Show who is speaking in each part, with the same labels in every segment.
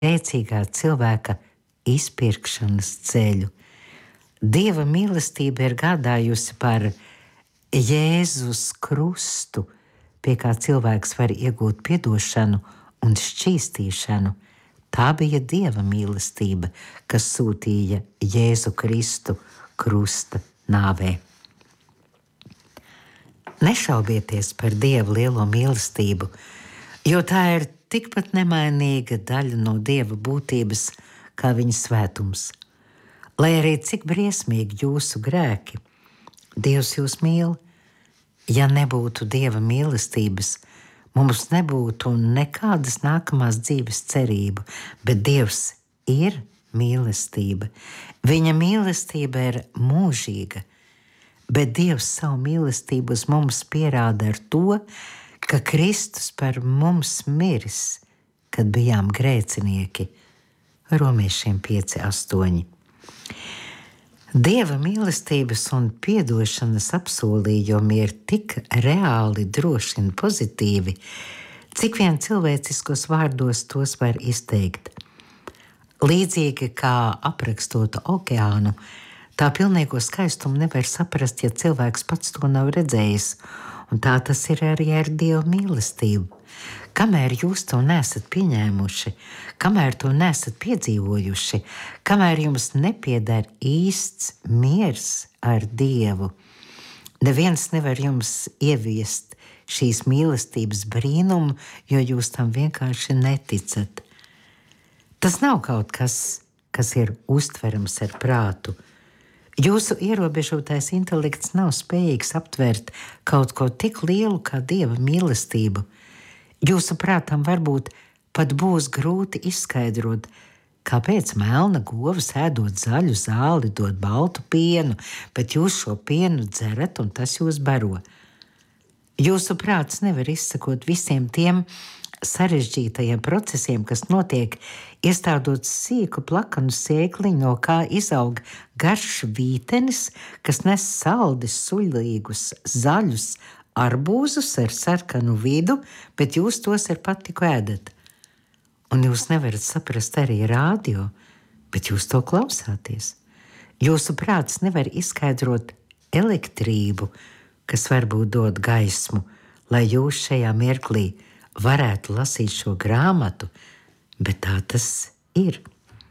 Speaker 1: spēcīgā cilvēka izpirkšanas ceļu. Dieva mīlestība ir gādājusi par Jēzus krustu, pie kā cilvēks var iegūt piedošanu un šķīstīšanu. Tā bija Dieva mīlestība, kas sūtīja Jēzu Kristu krusta nāvē. Nešaubieties par Dieva lielo mīlestību, jo tā ir tikpat nemainīga daļa no Dieva būtības kā viņa svētums. Lai arī cik briesmīgi jūsu grēki, Dievs jūs mīl. Ja nebūtu Dieva mīlestības, mums nebūtu nekādas nākamās dzīves cerību, bet Dievs ir mīlestība. Viņa mīlestība ir mūžīga, bet Dievs savu mīlestību uz mums pierāda ar to, ka Kristus par mums miris, kad bijām grēcinieki. Romiešiem 5:8. Dieva mīlestības un piedošanas apsolījumi ir tik reāli, droši un pozitīvi, cik vien cilvēciskos vārdos tos var izteikt. Līdzīgi kā aprakstot okeānu, tā pilnīgo skaistumu nevar saprast, ja cilvēks pats to nav redzējis, un tā tas ir arī ar Dieva mīlestību. Kamēr jūs to nesat pieņēmuši, kamēr to nesat piedzīvojuši, kamēr jums nepieder īsts miers ar Dievu, neviens nevar jums ieviest šīs mīlestības brīnumu, jo jūs tam vienkārši neticat. Tas nav kaut kas, kas ir uztverams ar prātu. Jūsu ierobežotais intelekts nav spējīgs aptvert kaut ko tik lielu kā Dieva mīlestību. Jūsu prātam varbūt pat būs grūti izskaidrot, kāpēc melna govs ēdot zaļu zāli dod baltu pienu, bet jūs šo pienu dzerat un tas jūs baro. Jūsu prāts nevar izsakot visiem tiem sarežģītajiem procesiem, kas notiek, iestādot sīku plakanu sēkliņu, no kā izaug garš vītenis, kas nes saldus, suļīgus, zaļus arbūzus ar sarkanu vidu, bet jūs tos ar patiku ēdat. Un jūs nevarat saprast arī rādio, bet jūs to klausāties. Jūsu prāts nevar izskaidrot elektrību, kas varbūt dod gaismu, lai jūs šajā mirklī varētu lasīt šo grāmatu, bet tā tas ir.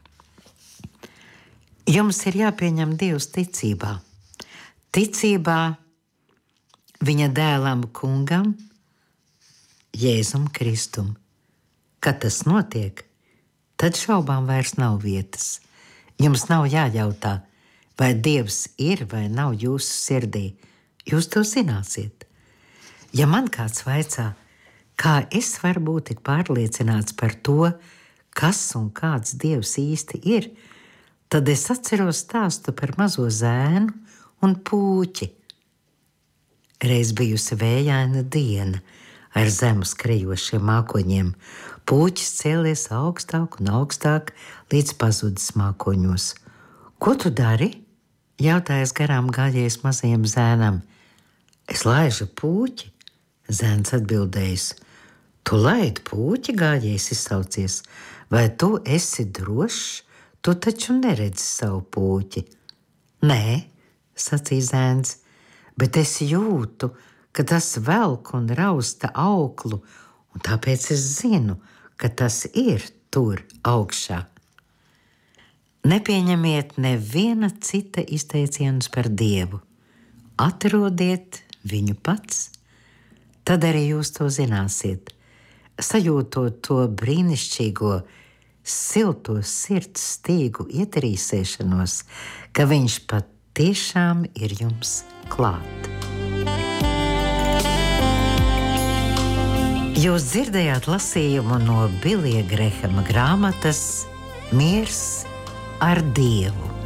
Speaker 1: Jums ir jāpieņem Dievs ticībā. Ticībā viņa dēlam kungam, Jēzum Kristum. Kad tas notiek, tad šaubām vairs nav vietas. Jums nav jājautā, vai Dievs ir vai nav jūsu sirdī. Jūs to zināsiet. Ja man kāds vaicā, kā es varu būt tik pārliecināts par to, kas un kāds Dievs īsti ir, tad es atceros stāstu par mazo zēnu un pūķi. Reiz bijusi vējaina diena ar zemu skrejošiem mākoņiem. Pūķis cēlies augstāk un augstāk, līdz pazudis mākoņos. Ko tu dari? Jautājis garām gājējis mazajam zēnam. Es laižu pūķi, zēns atbildējis. Tu laidi pūķi, gājējis izsaucies. Vai tu esi drošs? Tu taču neredzi savu pūķi. Nē, sacīja zēns. Bet es jūtu, ka tas velk un rausta auklu, un tāpēc es zinu, ka tas ir tur augšā. Nepieņemiet neviena cita izteicienus par Dievu. Atrodiet viņu pats, tad arī jūs to zināsiet, sajūtot to brīnišķīgo, silto sirds stīgu ietrīsēšanos, ka viņš pat tiešām ir jums klāt. Jūs dzirdējāt lasījumu no Bilija Grehama grāmatas Miers ar Dievu.